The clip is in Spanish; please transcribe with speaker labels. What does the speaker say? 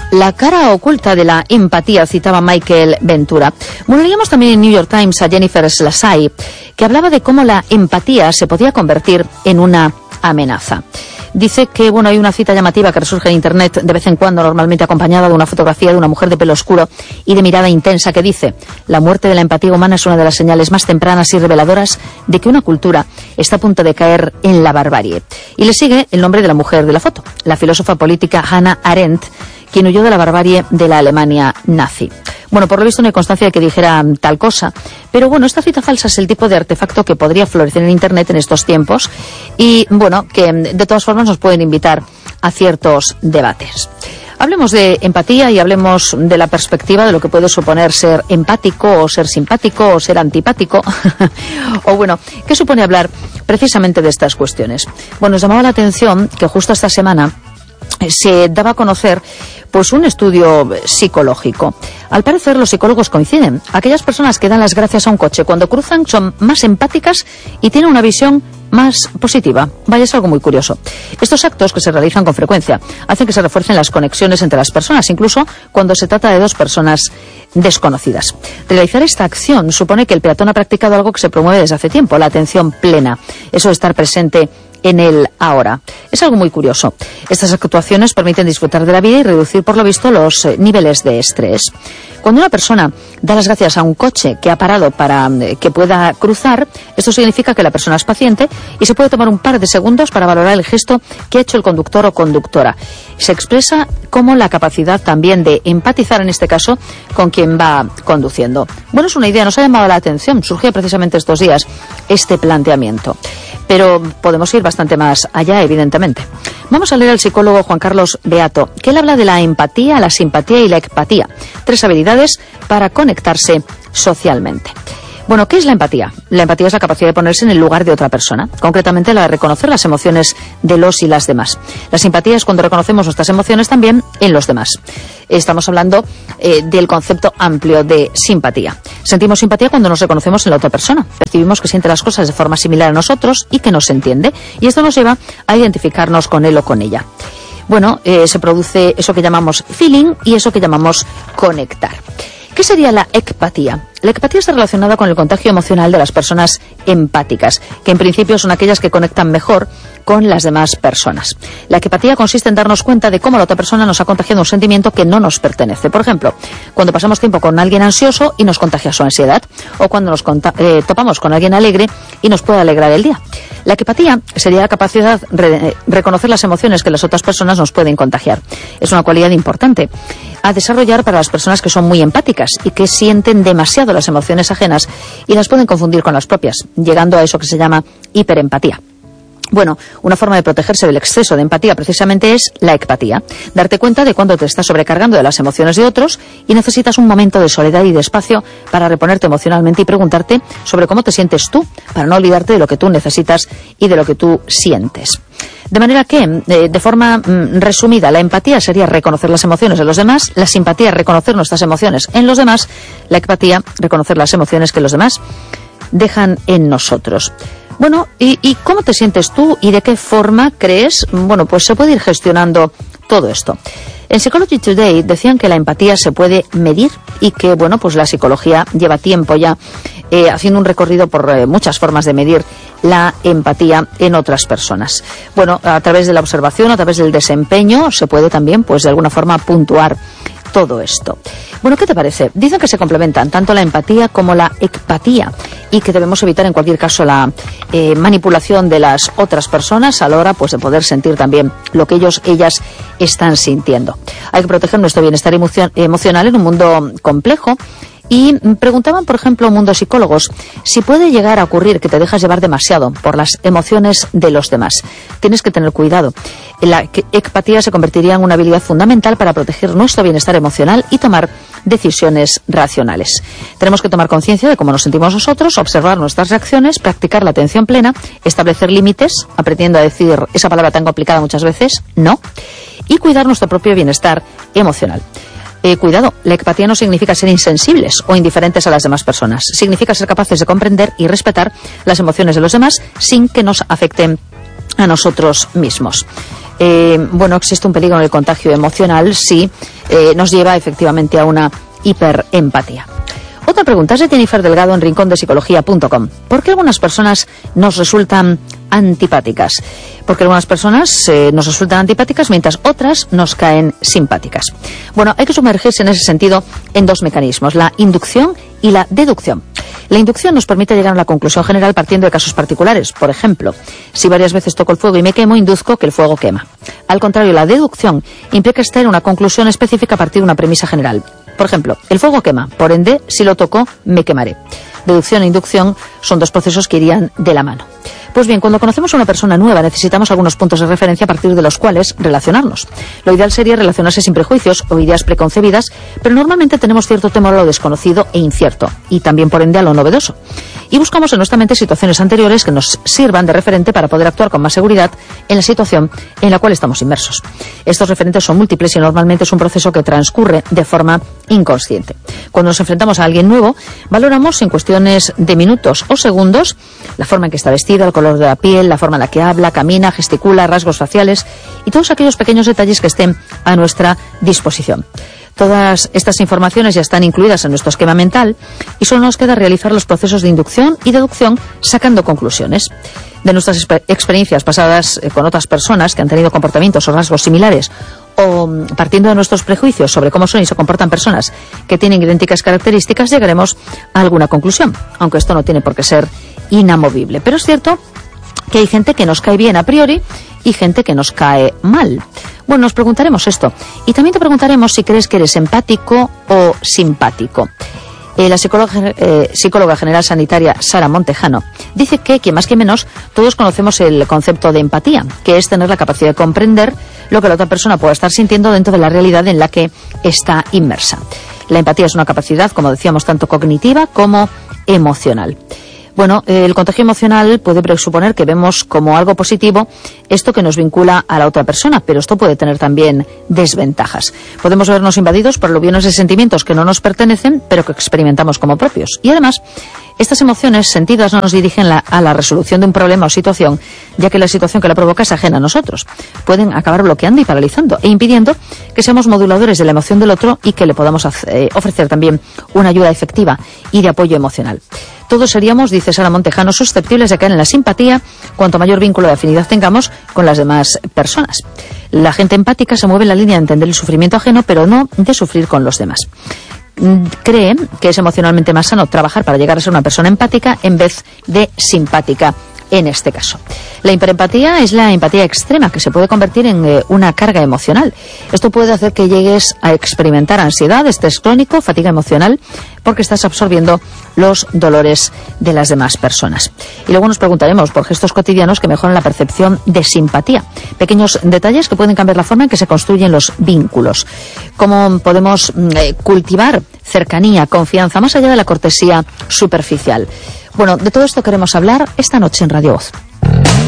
Speaker 1: La cara oculta de la empatía, citaba Michael Ventura. Bueno, leíamos también en New York Times a Jennifer Slasay, que hablaba de cómo la empatía se podía convertir en una amenaza. Dice que, bueno, hay una cita llamativa que resurge en Internet de vez en cuando, normalmente acompañada de una fotografía de una mujer de pelo oscuro y de mirada intensa, que dice: la muerte de la empatía humana es una de las señales más tempranas y reveladoras de que una cultura está a punto de caer en la barbarie. Y le sigue el nombre de la mujer de la foto, la filósofa política Hannah Arendt, quien huyó de la barbarie de la Alemania nazi. Bueno, por lo visto no hay constancia de que dijera tal cosa, pero bueno, esta cita falsa es el tipo de artefacto que podría florecer en Internet en estos tiempos y, bueno, que de todas formas nos pueden invitar a ciertos debates. Hablemos de empatía y hablemos de la perspectiva de lo que puede suponer ser empático o ser simpático o ser antipático o bueno, ¿qué supone hablar precisamente de estas cuestiones? Bueno, nos llamaba la atención que justo esta semana se daba a conocer pues un estudio psicológico. Al parecer los psicólogos coinciden. Aquellas personas que dan las gracias a un coche cuando cruzan son más empáticas y tienen una visión más positiva. Vaya, es algo muy curioso. Estos actos, que se realizan con frecuencia, hacen que se refuercen las conexiones entre las personas, incluso cuando se trata de dos personas desconocidas. Realizar esta acción supone que el peatón ha practicado algo que se promueve desde hace tiempo, la atención plena. Eso de estar presente en el ahora. Es algo muy curioso. Estas actuaciones permiten disfrutar de la vida y reducir, por lo visto, los niveles de estrés. Cuando una persona da las gracias a un coche que ha parado para que pueda cruzar, esto significa que la persona es paciente y se puede tomar un par de segundos para valorar el gesto que ha hecho el conductor o conductora. Se expresa como la capacidad también de empatizar, en este caso, con quien va conduciendo. Bueno, es una idea, nos ha llamado la atención, surgió precisamente estos días este planteamiento. Pero podemos ir bastante más allá, evidentemente. Vamos a leer al psicólogo Juan Carlos Beato, que él habla de la empatía, la simpatía y la ecpatía, 3 habilidades para conectarse socialmente. Bueno, ¿qué es la empatía? La empatía es la capacidad de ponerse en el lugar de otra persona, concretamente la de reconocer las emociones de los y las demás. La simpatía es cuando reconocemos nuestras emociones también en los demás. Estamos hablando del concepto amplio de simpatía. Sentimos simpatía cuando nos reconocemos en la otra persona. Percibimos que siente las cosas de forma similar a nosotros y que nos entiende. Y esto nos lleva a identificarnos con él o con ella. Bueno, se produce eso que llamamos feeling y eso que llamamos conectar. ¿Qué sería la ecpatía? La ecpatía está relacionada con el contagio emocional de las personas empáticas, que en principio son aquellas que conectan mejor con las demás personas. La ecpatía consiste en darnos cuenta de cómo la otra persona nos ha contagiado un sentimiento que no nos pertenece. Por ejemplo, cuando pasamos tiempo con alguien ansioso y nos contagia su ansiedad, o cuando nos topamos con alguien alegre y nos puede alegrar el día. La ecpatía sería la capacidad de reconocer las emociones que las otras personas nos pueden contagiar. Es una cualidad importante a desarrollar para las personas que son muy empáticas y que sienten demasiado las emociones ajenas y las pueden confundir con las propias, llegando a eso que se llama hiperempatía. Bueno, una forma de protegerse del exceso de empatía precisamente es la ecpatía. Darte cuenta de cuando te estás sobrecargando de las emociones de otros y necesitas un momento de soledad y de espacio para reponerte emocionalmente y preguntarte sobre cómo te sientes tú, para no olvidarte de lo que tú necesitas y de lo que tú sientes. De manera que, de forma resumida, la empatía sería reconocer las emociones de los demás, la simpatía reconocer nuestras emociones en los demás, la ecpatía reconocer las emociones que los demás dejan en nosotros. Bueno, ¿y cómo te sientes tú y de qué forma crees? Bueno, pues se puede ir gestionando todo esto. En Psychology Today decían que la empatía se puede medir y que, bueno, pues la psicología lleva tiempo ya haciendo un recorrido por muchas formas de medir la empatía en otras personas. Bueno, a través de la observación, a través del desempeño, se puede también, pues de alguna forma, puntuar todo esto. Bueno, ¿qué te parece? Dicen que se complementan tanto la empatía como la ecpatía y que debemos evitar en cualquier caso la manipulación de las otras personas a la hora pues de poder sentir también lo que ellas están sintiendo. Hay que proteger nuestro bienestar emocional en un mundo complejo. Y preguntaban, por ejemplo, mundo psicólogos, si puede llegar a ocurrir que te dejas llevar demasiado por las emociones de los demás. Tienes que tener cuidado. La ecpatía se convertiría en una habilidad fundamental para proteger nuestro bienestar emocional y tomar decisiones racionales. Tenemos que tomar conciencia de cómo nos sentimos nosotros, observar nuestras reacciones, practicar la atención plena, establecer límites, aprendiendo a decir esa palabra tan complicada muchas veces, no, y cuidar nuestro propio bienestar emocional. Cuidado, la ecpatía no significa ser insensibles o indiferentes a las demás personas. Significa ser capaces de comprender y respetar las emociones de los demás sin que nos afecten a nosotros mismos. Bueno, existe un peligro en el contagio emocional si nos lleva efectivamente a una hiperempatía. Otra pregunta es de Jennifer Delgado en rincondepsicología.com. ¿Por qué algunas personas nos resultan antipáticas? Porque algunas personas nos resultan antipáticas mientras otras nos caen simpáticas. Bueno, hay que sumergirse en ese sentido en dos mecanismos, la inducción y la deducción. La inducción nos permite llegar a una conclusión general partiendo de casos particulares. Por ejemplo, si varias veces toco el fuego y me quemo, induzco que el fuego quema. Al contrario, la deducción implica extraer una conclusión específica a partir de una premisa general. Por ejemplo, el fuego quema, por ende, si lo toco, me quemaré. Deducción e inducción son dos procesos que irían de la mano. Pues bien, cuando conocemos a una persona nueva necesitamos algunos puntos de referencia a partir de los cuales relacionarnos. Lo ideal sería relacionarse sin prejuicios o ideas preconcebidas, pero normalmente tenemos cierto temor a lo desconocido e incierto, y también por ende a lo novedoso. Y buscamos en nuestra mente situaciones anteriores que nos sirvan de referente para poder actuar con más seguridad en la situación en la cual estamos inmersos. Estos referentes son múltiples y normalmente es un proceso que transcurre de forma inconsciente. Cuando nos enfrentamos a alguien nuevo, valoramos en cuestiones de minutos o segundos la forma en que está vestida, el color de la piel, la forma en la que habla, camina, gesticula, rasgos faciales y todos aquellos pequeños detalles que estén a nuestra disposición. Todas estas informaciones ya están incluidas en nuestro esquema mental y solo nos queda realizar los procesos de inducción y deducción sacando conclusiones. De nuestras experiencias pasadas con otras personas que han tenido comportamientos o rasgos similares o partiendo de nuestros prejuicios sobre cómo son y se comportan personas que tienen idénticas características, llegaremos a alguna conclusión, aunque esto no tiene por qué ser inamovible. Pero es cierto que hay gente que nos cae bien a priori y gente que nos cae mal. Bueno, nos preguntaremos esto. Y también te preguntaremos si crees que eres empático o simpático. La psicóloga general sanitaria Sara Montejano dice que más que menos todos conocemos el concepto de empatía, que es tener la capacidad de comprender lo que la otra persona pueda estar sintiendo dentro de la realidad en la que está inmersa. La empatía es una capacidad, como decíamos, tanto cognitiva como emocional. Bueno, el contagio emocional puede presuponer que vemos como algo positivo esto que nos vincula a la otra persona, pero esto puede tener también desventajas. Podemos vernos invadidos por aluviones de sentimientos que no nos pertenecen, pero que experimentamos como propios. Y además, estas emociones sentidas no nos dirigen a la resolución de un problema o situación, ya que la situación que la provoca es ajena a nosotros. Pueden acabar bloqueando y paralizando e impidiendo que seamos moduladores de la emoción del otro y que le podamos ofrecer también una ayuda efectiva y de apoyo emocional. Todos seríamos, dice Sara Montejano, susceptibles de caer en la simpatía cuanto mayor vínculo de afinidad tengamos con las demás personas. La gente empática se mueve en la línea de entender el sufrimiento ajeno, pero no de sufrir con los demás. Cree que es emocionalmente más sano trabajar para llegar a ser una persona empática en vez de simpática en este caso. La hiperempatía es la empatía extrema que se puede convertir en una carga emocional. Esto puede hacer que llegues a experimentar ansiedad, estrés crónico, fatiga emocional, porque estás absorbiendo los dolores de las demás personas. Y luego nos preguntaremos por gestos cotidianos que mejoran la percepción de simpatía. Pequeños detalles que pueden cambiar la forma en que se construyen los vínculos. Cómo podemos cultivar cercanía, confianza, más allá de la cortesía superficial. Bueno, de todo esto queremos hablar esta noche en Radio Voz.